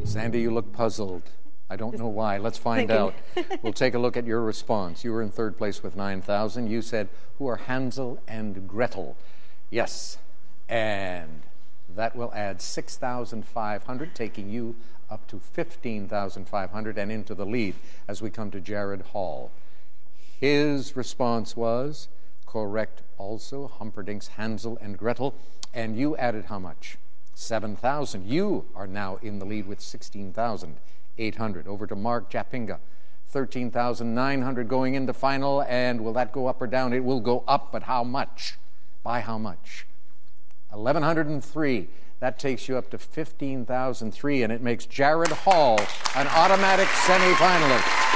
Sandy, you look puzzled. I don't know why. Let's find out. We'll take a look at your response. You were in third place with 9,000. You said, who are Hansel and Gretel? Yes. And that will add 6,500, taking you up to 15,500 and into the lead as we come to Jared Hall. His response was correct also, Humperdinck's Hansel and Gretel. And you added how much? 7,000. You are now in the lead with 16,800. Over to Mark Japinga, 13,900 going into final. And will that go up or down? It will go up, but how much? By how much? 1,103. That takes you up to 15,003, and it makes Jared Hall an automatic semifinalist.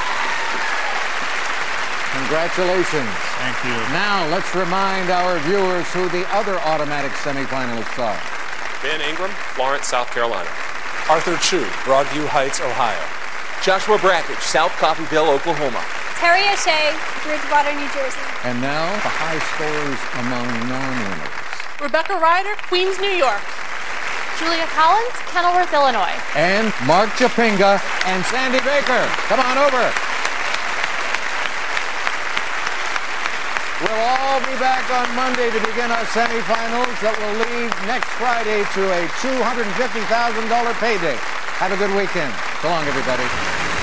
Congratulations. Thank you. Now, let's remind our viewers who the other automatic semifinalists are. Ben Ingram, Florence, South Carolina. Arthur Chu, Broadview Heights, Ohio. Joshua Brackage, South Coffeyville, Oklahoma. Terry O'Shea, Bridgewater, New Jersey. And now, the high scores among non-winners. Rebecca Ryder, Queens, New York. Julia Collins, Kenilworth, Illinois. And Mark Japinga and Sandy Baker. Come on over. We'll all be back on Monday to begin our semifinals that will lead next Friday to a $250,000 payday. Have a good weekend. So long, everybody.